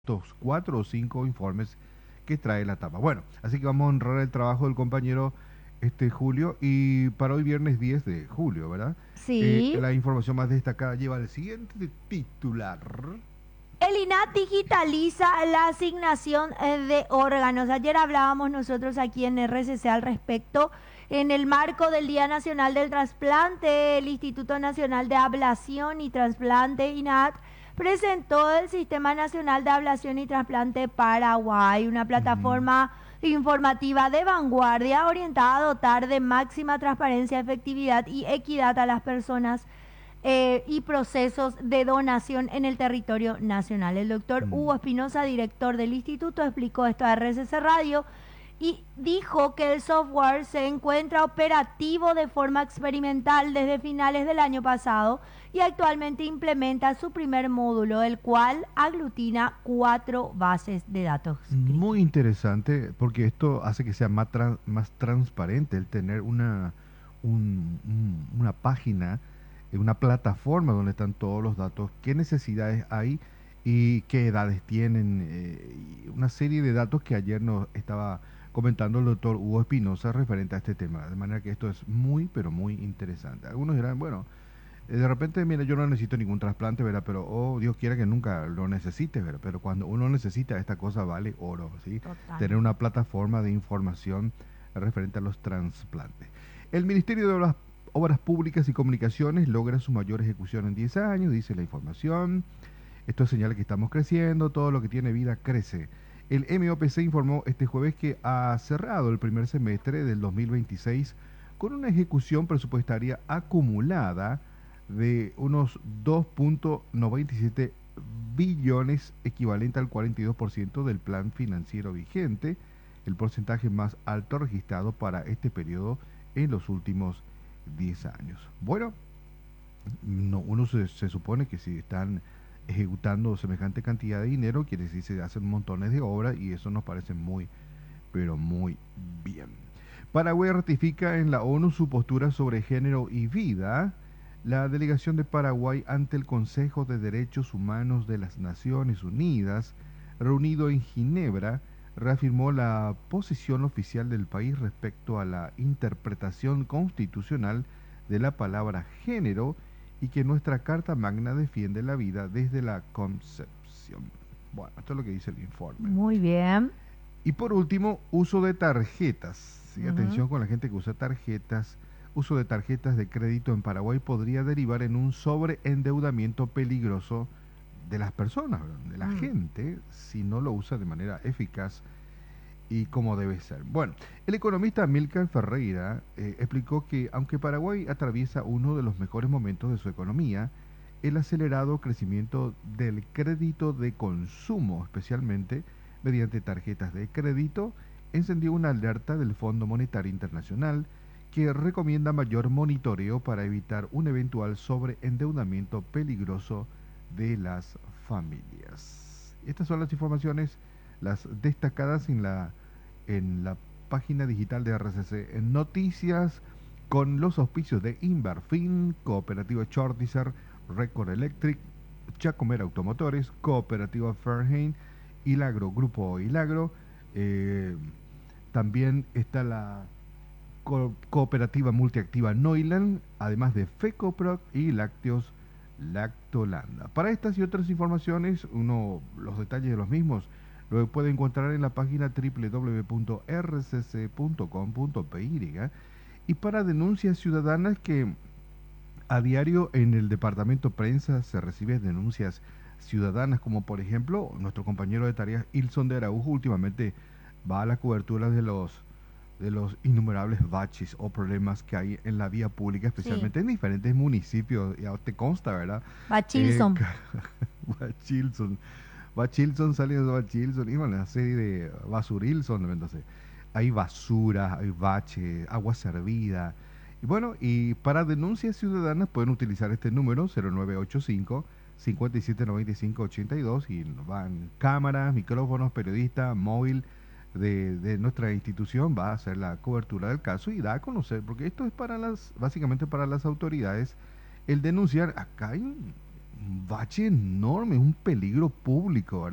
estos 4 o 5 informes que trae la tapa. Bueno, así que vamos a honrar el trabajo del compañero Julio y para hoy viernes 10 de julio, ¿verdad? Sí. La información más destacada lleva el siguiente titular. El INAH digitaliza la asignación de órganos. Ayer hablábamos nosotros aquí en RCC al respecto. En el marco del Día Nacional del Trasplante, el Instituto Nacional de Ablación y Trasplante, INAT, presentó el Sistema Nacional de Ablación y Trasplante Paraguay, una Ujú. plataforma informativa de vanguardia orientada a dotar de máxima transparencia, efectividad y equidad a las personas y procesos de donación en el territorio nacional. El doctor Mm. Hugo Espinosa, director del instituto, explicó esto a RCC Radio y dijo que el software se encuentra operativo de forma experimental desde finales del año pasado y actualmente implementa su primer módulo, el cual aglutina 4 bases de datos Muy críticas. interesante porque esto hace que sea más transparente el tener una página, una plataforma donde están todos los datos, qué necesidades hay y qué edades tienen, y una serie de datos que ayer nos estaba comentando el doctor Hugo Espinosa referente a este tema. De manera que esto es muy, pero muy interesante. Algunos dirán, bueno, de repente, mira, yo no necesito ningún trasplante, ¿verdad? Pero, oh, Dios quiera que nunca lo necesite, ¿verdad? Pero cuando uno necesita, esta cosa vale oro, ¿sí? Tener Totalmente. una plataforma de información referente a los trasplantes. El Ministerio de Obras Públicas y Comunicaciones logra su mayor ejecución en 10 años, dice la información. Esto señala que estamos creciendo, todo lo que tiene vida crece. El MOPC informó este jueves que ha cerrado el primer semestre del 2026 con una ejecución presupuestaria acumulada de unos 2.97 billones, equivalente al 42% del plan financiero vigente, el porcentaje más alto registrado para este periodo en los últimos 10 años. Bueno, no, uno se supone que si están ejecutando semejante cantidad de dinero, quiere decir que se hacen montones de obras y eso nos parece muy, pero muy bien. Paraguay ratifica en la ONU su postura sobre género y vida. La delegación de Paraguay ante el Consejo de Derechos Humanos de las Naciones Unidas, reunido en Ginebra, reafirmó la posición oficial del país respecto a la interpretación constitucional de la palabra género y que nuestra Carta Magna defiende la vida desde la concepción. Bueno, esto es lo que dice el informe. Muy bien. Y por último, uso de tarjetas. Sí, Ujú. atención con la gente que usa tarjetas. Uso de tarjetas de crédito en Paraguay podría derivar en un sobreendeudamiento peligroso de las personas, ¿verdad? De la Mm. gente, si no lo usa de manera eficaz y como debe ser. Bueno, el economista Milcar Ferreira explicó que aunque Paraguay atraviesa uno de los mejores momentos de su economía, el acelerado crecimiento del crédito de consumo, especialmente mediante tarjetas de crédito, encendió una alerta del Fondo Monetario Internacional que recomienda mayor monitoreo para evitar un eventual sobreendeudamiento peligroso de las familias. Estas son las informaciones, las destacadas en la página digital de RCC en Noticias, con los auspicios de Inverfin, Cooperativa Chordizer, Record Electric, Chacomer Automotores, Cooperativa Fairhain, Hilagro, Grupo Hilagro. eh, También está la Cooperativa Multiactiva Noiland, además de FECOPROC y Lácteos Lactolanda. Para estas y otras informaciones, los detalles de los mismos lo puede encontrar en la página www.rcc.com.py. Y para denuncias ciudadanas, que a diario en el departamento prensa se reciben denuncias ciudadanas, como por ejemplo nuestro compañero de tareas Ilson de Araujo últimamente va a la cobertura de los innumerables baches o problemas que hay en la vía pública, Sí. especialmente en diferentes municipios. Ya te consta, ¿verdad? Eh, Bachilson. Bachilson. Bachilson, saliendo de Bachilson, y bueno, una serie de Basurilson, entonces. Hay basura, hay bache, agua servida. Y bueno, y para denuncias ciudadanas pueden utilizar este número 0985 579582 y nos van cámaras, micrófonos, periodista, móvil de nuestra institución va a hacer la cobertura del caso y da a conocer, porque esto es básicamente para las autoridades, el denunciar, acá hay un bache enorme, un peligro público, ¿verdad?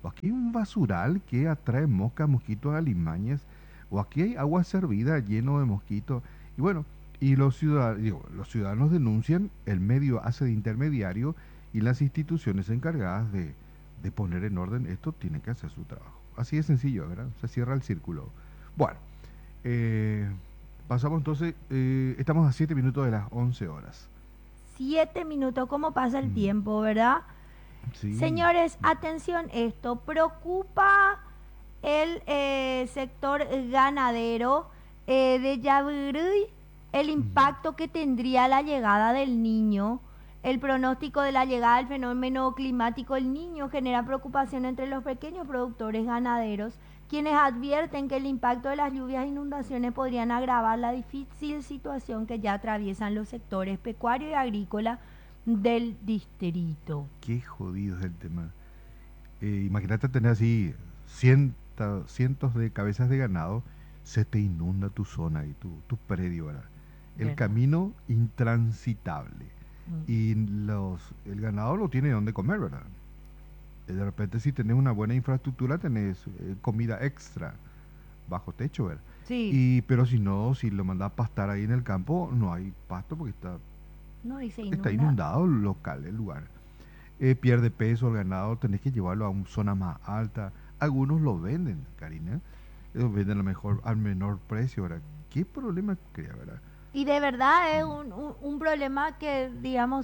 o aquí hay un basural que atrae moscas, mosquitos, alimañas, o aquí hay agua servida lleno de mosquitos. Y bueno, y los ciudadanos denuncian, el medio hace de intermediario y las instituciones encargadas de poner en orden esto tienen que hacer su trabajo. Así de sencillo, ¿verdad? Se cierra el círculo. Bueno, eh, pasamos entonces, estamos a 7 minutos de las 11 horas. 7 minutos, ¿cómo pasa el Mm, tiempo, verdad? sí. Señores, atención esto, preocupa el sector ganadero de Yaburui, el Mm, impacto que tendría la llegada del niño, el pronóstico de la llegada del fenómeno climático El Niño genera preocupación entre los pequeños productores ganaderos, quienes advierten que el impacto de las lluvias e inundaciones podrían agravar la difícil situación que ya atraviesan los sectores pecuario y agrícola del distrito. qué jodido es el tema. Imagínate tener así cientos de cabezas de ganado, se te inunda tu zona y tu predio, ¿verdad? El ¿Verdad? camino intransitable. Mm. Y el ganado no tiene dónde comer, ¿verdad? De repente si tenés una buena infraestructura, tenés comida extra bajo techo, ¿verdad? Sí, Pero si no, si lo mandás a pastar ahí en el campo, no hay pasto porque no, y se está inunda. inundado el local, el lugar. Pierde peso el ganado, tenés que llevarlo a una zona más alta. Algunos lo venden, Karina. Lo venden a lo mejor al menor precio, ¿verdad? ¿Qué problema crea, verdad? Y de verdad es Mm, un problema que, digamos,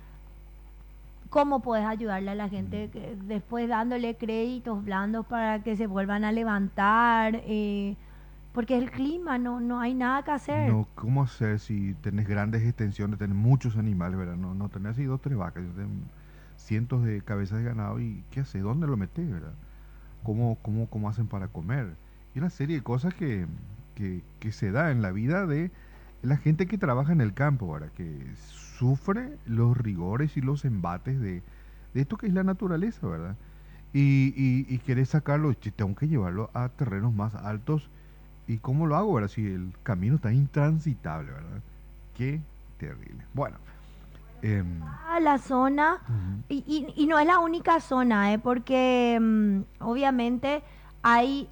¿cómo puedes ayudarle a la gente mm. que después dándole créditos blandos para que se vuelvan a levantar? Porque el clima, no, no hay nada que hacer. No, ¿cómo hacer si tenés grandes extensiones, tenés muchos animales, ¿verdad? No tenés así dos, tres vacas, tenés cientos de cabezas de ganado y ¿qué haces? ¿Dónde lo metés, verdad? ¿Cómo hacen para comer? Y una serie de cosas que se da en la vida de la gente que trabaja en el campo, ¿verdad? Que sufre los rigores y los embates de esto que es la naturaleza, ¿verdad? Y querés sacarlo, tengo que llevarlo a terrenos más altos. ¿Y cómo lo hago, verdad? Si el camino está intransitable, ¿verdad? Qué terrible. Bueno, em, A la zona, ujú, y no es la única zona, porque obviamente hay,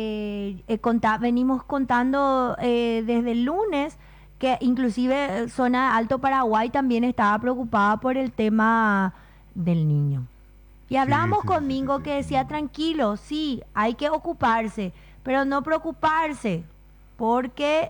venimos contando desde el lunes que inclusive zona de Alto Paraguay también estaba preocupada por el tema del niño. Y sí, hablábamos sí, sí, con sí, sí, Mingo sí. que decía, tranquilo, sí, hay que ocuparse, pero no preocuparse, porque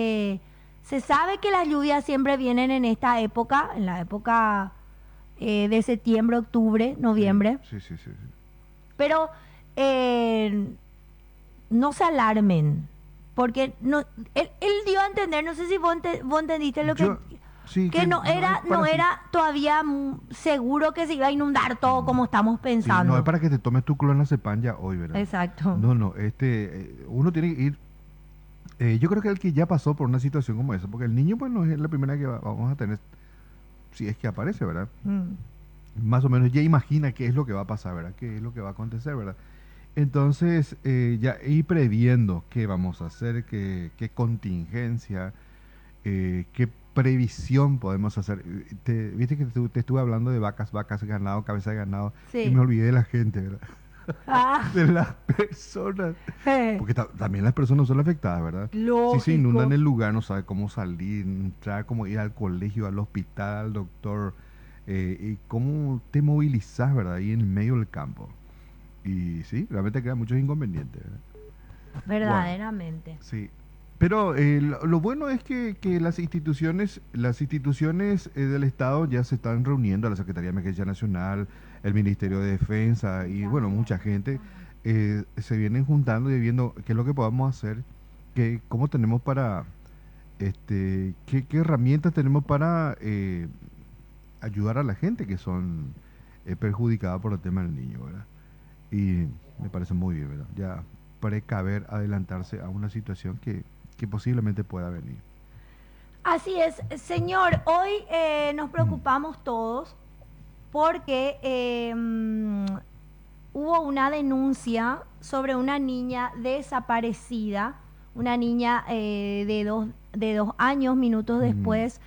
se sabe que las lluvias siempre vienen en esta época, en la época de septiembre, octubre, Sí, noviembre, sí, sí, sí, sí. pero eh, no se alarmen, porque no, él dio a entender, no sé si vos entendiste lo Yo, sí, que que no es no para así. era todavía seguro que se iba a inundar todo Mm, como estamos sí, no es pensando. para que te tomes tu clonazepam ya hoy, ¿verdad? Exacto. No, no, uno tiene que ir. Yo creo que el que ya pasó por una situación como esa, porque el niño, pues no es la primera que vamos a tener, si es que aparece, ¿verdad? Mm. Más o menos ya imagina qué es lo que va a pasar, ¿verdad? Qué es lo que va a acontecer, ¿verdad? Entonces, ya ir previendo qué vamos a hacer, qué contingencia, qué previsión podemos hacer. Viste que te estuve hablando de vacas, ganado, cabeza de ganado, y me Sí. olvidé de la gente, ¿verdad? Ah, De las personas. Porque también las personas son afectadas, ¿verdad? Si se inunda en lógico. el lugar, no sabe cómo salir, entrar, cómo ir al colegio, al hospital, al doctor, y cómo te movilizas, ¿verdad? Ahí en el medio del campo. Y sí, realmente crean muchos inconvenientes, ¿verdad? Bueno, Verdaderamente. sí. Pero lo bueno es que las instituciones del Estado ya se están reuniendo, la Secretaría de Emergencia Nacional, el Ministerio de Defensa y bueno, mucha gente se vienen juntando y viendo qué es lo que podamos hacer, cómo tenemos para, qué herramientas tenemos para ayudar a la gente que son perjudicadas por el tema del niño, ¿verdad? Y me parece muy bien, ¿verdad? Ya precaver, adelantarse a una situación que posiblemente pueda venir. Así es, señor. Hoy nos Mm, preocupamos todos porque hubo una denuncia sobre una niña desaparecida, una niña de 2 años. Minutos mm, después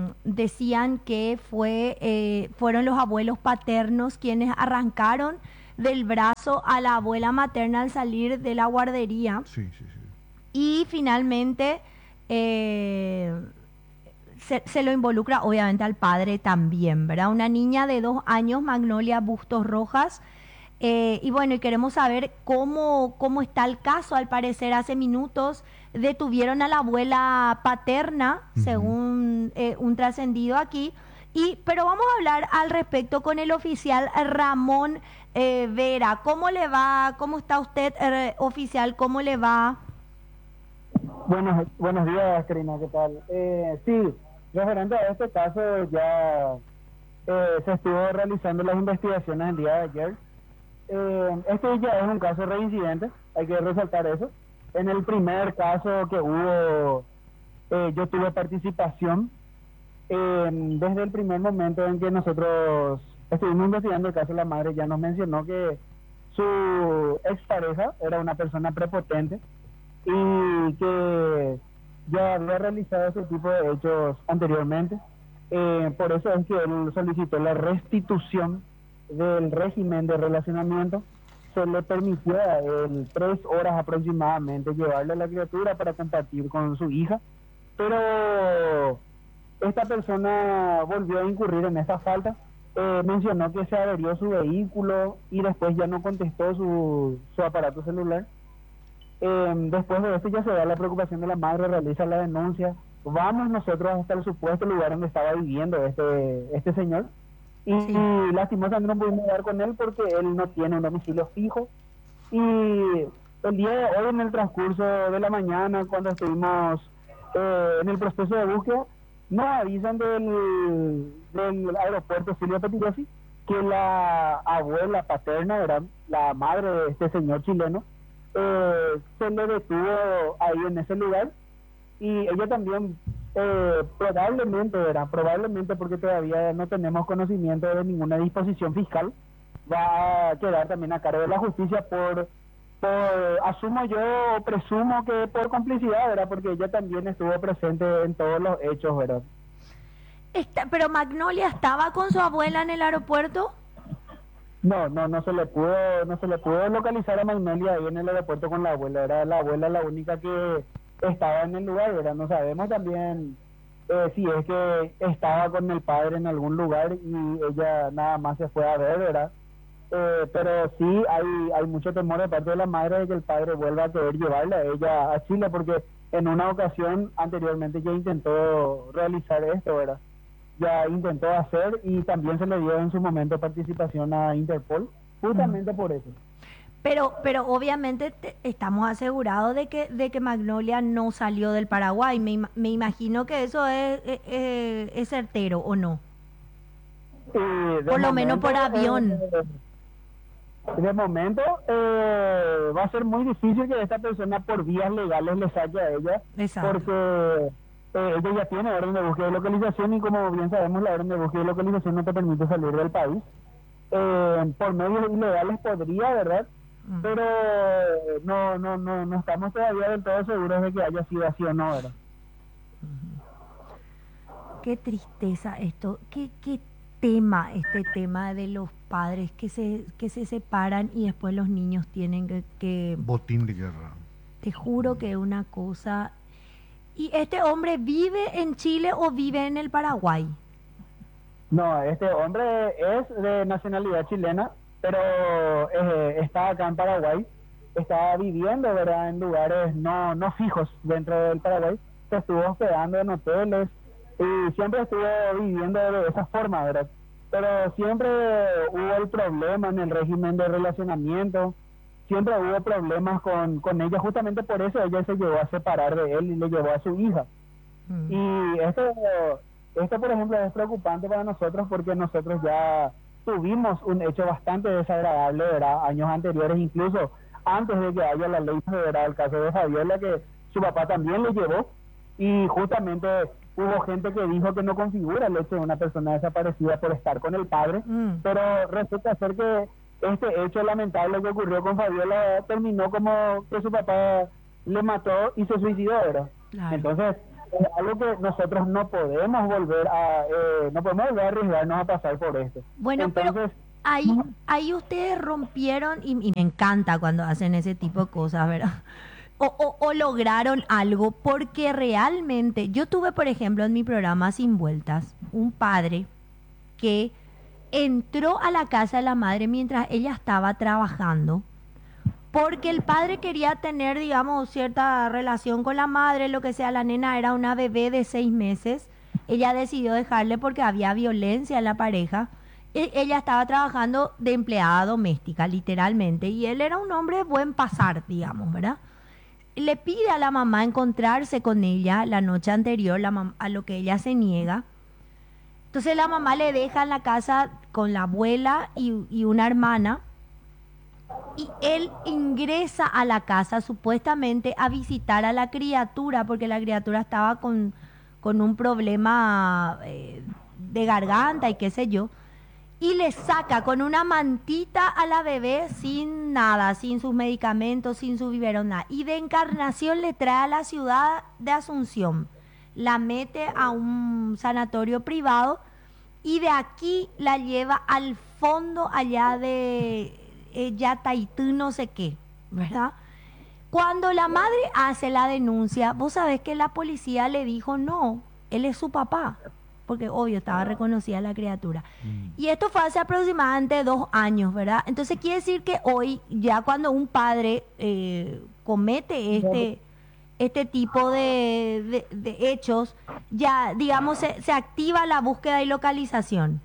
decían que fueron los abuelos paternos quienes arrancaron del brazo a la abuela materna al salir de la guardería. Sí, sí, sí. Y finalmente se lo involucra obviamente al padre también, ¿verdad? Una niña de 2 años, Magnolia Bustos Rojas. Y bueno, y queremos saber cómo está el caso. Al parecer, hace minutos detuvieron a la abuela paterna, según un trascendido aquí. Pero vamos a hablar al respecto con el oficial Ramón Vera. ¿Cómo le va? ¿Cómo está usted, oficial? ¿Cómo le va? Buenos días, Karina, ¿qué tal? Sí, referente a este caso ya se estuvo realizando las investigaciones el día de ayer. Este ya es un caso reincidente, hay que resaltar eso. En el primer caso que hubo, yo tuve participación desde el primer momento en que nosotros estuvimos investigando el caso. La madre ya nos mencionó que su expareja era una persona prepotente y que ya había realizado ese tipo de hechos anteriormente. Por eso es que él solicitó la restitución del régimen de relacionamiento. Se le permitió a él 3 horas aproximadamente llevarle a la criatura para compartir con su hija, pero esta persona volvió a incurrir en esta falta. Mencionó que se averió su vehículo y después ya no contestó su aparato celular. Después de esto ya se da la preocupación de la madre, realiza la denuncia. Vamos nosotros hasta el supuesto lugar donde estaba viviendo este señor y lastimosamente no pudimos hablar con él porque él no tiene un domicilio fijo. Y el día de hoy, en el transcurso de la mañana, cuando estuvimos en el proceso de búsqueda, nos avisan del aeropuerto Silvio Pettirossi que la abuela paterna, era la madre de este señor chileno, se le detuvo ahí en ese lugar, y ella también probablemente porque todavía no tenemos conocimiento de ninguna disposición fiscal, va a quedar también a cargo de la justicia por asumo yo, presumo que por complicidad, ¿verdad? Porque ella también estuvo presente en todos los hechos, ¿verdad? Pero Magnolia estaba con su abuela en el aeropuerto. No se le pudo localizar a Magnolia ahí en el aeropuerto con la abuela. Era la abuela la única que estaba en el lugar, ¿verdad? No sabemos también si es que estaba con el padre en algún lugar y ella nada más se fue a ver, ¿verdad? Pero sí hay mucho temor de parte de la madre de que el padre vuelva a querer llevarla a ella a Chile, porque en una ocasión anteriormente ya intentó realizar esto, ¿verdad? Ya intentó hacer, y también se le dio en su momento participación a Interpol, justamente por eso. Pero obviamente estamos asegurados de que Magnolia no salió del Paraguay. Me imagino que eso es certero, ¿o no? Por lo menos por avión. De momento va a ser muy difícil que esta persona por vías legales le saque a ella. Exacto. Porque ella ya tiene orden de búsqueda y localización, y como bien sabemos, la orden de búsqueda y localización no te permite salir del país. Por medios ilegales podría, ¿verdad? Pero no estamos todavía del todo seguros de que haya sido así o no, ¿verdad? Qué tristeza esto, qué tema, este tema de los padres que se separan y después los niños tienen que botín de guerra. Te juro que es una cosa. ¿Y este hombre vive en Chile o vive en el Paraguay? No, este hombre es de nacionalidad chilena, pero está acá en Paraguay. Está viviendo, ¿verdad?, en lugares no fijos dentro del Paraguay. Se estuvo hospedando en hoteles y siempre estuvo viviendo de esa forma, ¿verdad? Pero siempre hubo el problema en el régimen de relacionamiento. Siempre hubo problemas con ella, justamente por eso ella se llegó a separar de él y le llevó a su hija. Y esto, por ejemplo, es preocupante para nosotros porque nosotros ya tuvimos un hecho bastante desagradable, ¿verdad?, años anteriores, incluso antes de que haya la ley, ¿verdad?, el caso de Fabiola, que su papá también le llevó, y justamente hubo gente que dijo que no configura el hecho de una persona desaparecida por estar con el padre, pero resulta ser que este hecho lamentable que ocurrió con Fabiola terminó como que su papá le mató y se suicidó, ¿verdad? Claro. Entonces, es algo que nosotros no podemos volver a arriesgarnos a pasar por esto. Bueno, entonces, ahí ustedes rompieron, y me encanta cuando hacen ese tipo de cosas, ¿verdad? O lograron algo, porque realmente yo tuve, por ejemplo, en mi programa Sin Vueltas, un padre que entró a la casa de la madre mientras ella estaba trabajando, porque el padre quería tener, digamos, cierta relación con la madre, lo que sea. La nena era una bebé de 6 meses. Ella decidió dejarle porque había violencia en la pareja. Ella estaba trabajando de empleada doméstica, literalmente, y él era un hombre de buen pasar, digamos, ¿verdad? Le pide a la mamá encontrarse con ella la noche anterior, a lo que ella se niega. Entonces la mamá le deja en la casa con la abuela y una hermana, y él ingresa a la casa supuestamente a visitar a la criatura, porque la criatura estaba con un problema de garganta y qué sé yo, y le saca con una mantita a la bebé sin nada, sin sus medicamentos, sin su biberón, nada. Y de Encarnación le trae a la ciudad de Asunción, la mete a un sanatorio privado y de aquí la lleva al fondo allá de Yataitú, no sé qué, ¿verdad? Cuando la madre hace la denuncia, vos sabés que la policía le dijo no, él es su papá, porque obvio estaba reconocida la criatura. Y esto fue hace aproximadamente 2 años, ¿verdad? Entonces quiere decir que hoy, ya cuando un padre comete este tipo de hechos, ya, digamos, se activa la búsqueda y localización.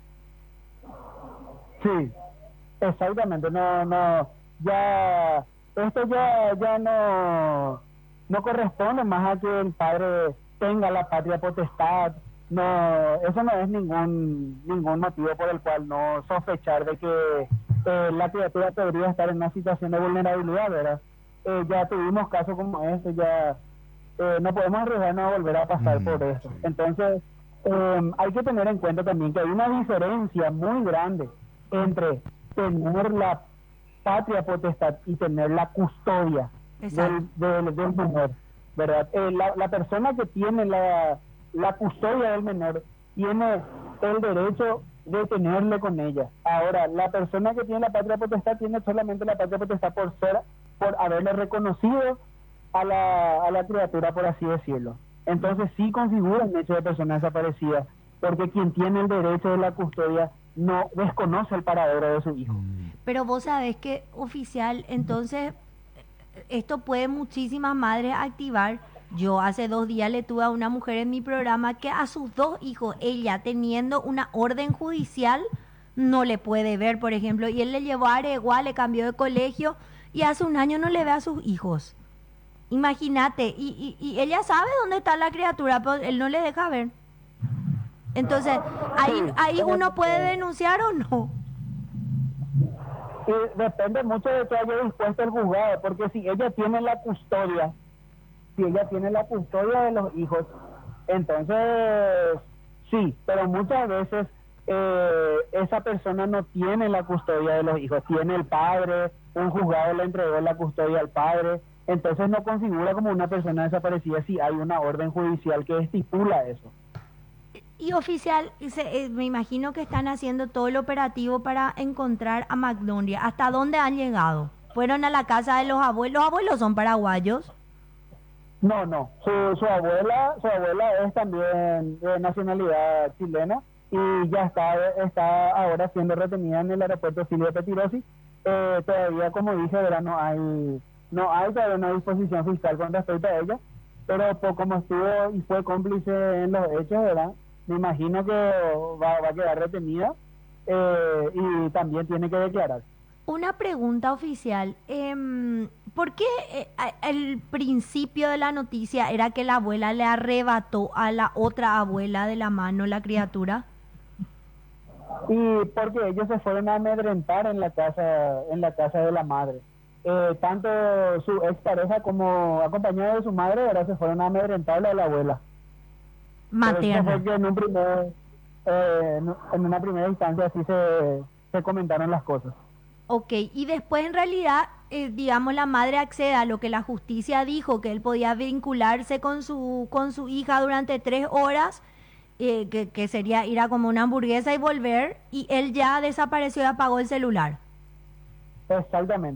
Sí, exactamente. No, ya, esto ya no corresponde más a que el padre tenga la patria potestad. No, eso no es ningún motivo por el cual no sospechar de que la criatura podría estar en una situación de vulnerabilidad, ¿verdad? Ya tuvimos casos como este, ya no podemos arriesgarnos a volver a pasar por eso. Sí. Entonces, hay que tener en cuenta también que hay una diferencia muy grande entre tener la patria potestad y tener la custodia del menor, ¿verdad? La persona que tiene la custodia del menor tiene el derecho de tenerle con ella. Ahora, la persona que tiene la patria potestad tiene solamente la patria potestad por haberle reconocido a la criatura, por así decirlo. Entonces sí configura un hecho de persona desaparecida, porque quien tiene el derecho de la custodia no desconoce el paradero de su hijo. Pero vos sabés que, oficial, entonces esto puede muchísimas madres activar. Yo hace 2 días le tuve a una mujer en mi programa que a sus 2 hijos, ella teniendo una orden judicial, no le puede ver, por ejemplo, y él le llevó a Areguá, le cambió de colegio y hace 1 año no le ve a sus hijos. Imagínate, y ella sabe dónde está la criatura, pero él no le deja ver. Entonces, ahí uno puede denunciar o no. Y depende mucho de que haya dispuesto el juzgado, porque si ella tiene la custodia de los hijos, entonces sí, pero muchas veces esa persona no tiene la custodia de los hijos, tiene el padre, un juzgado le entregó la custodia al padre, entonces no configura como una persona desaparecida si hay una orden judicial que estipula eso. Y oficial, me imagino que están haciendo todo el operativo para encontrar a Magnolia. ¿Hasta dónde han llegado? ¿Fueron a la casa de los abuelos? ¿Los abuelos son paraguayos? No, su abuela es también de nacionalidad chilena y ya está ahora siendo retenida en el aeropuerto Silvio Pettirossi. Todavía, como dije, ¿verdad? No hay todavía una disposición fiscal con respecto a ella, pero como estuvo y fue cómplice en los hechos, ¿verdad? Me imagino que va a quedar retenida y también tiene que declarar. Una pregunta oficial. ¿Por qué el principio de la noticia era que la abuela le arrebató a la otra abuela de la mano la criatura? Y porque ellos se fueron a amedrentar en la casa de la madre. Tanto su expareja como acompañada de su madre, ahora se fueron a amedrentarle a la abuela. Materna. Fue que en una primera instancia así se comentaron las cosas. Ok, y después en realidad, digamos, la madre accede a lo que la justicia dijo, que él podía vincularse con su hija durante 3 horas, que sería ir a comer una hamburguesa y volver, y él ya desapareció y apagó el celular. Exactamente.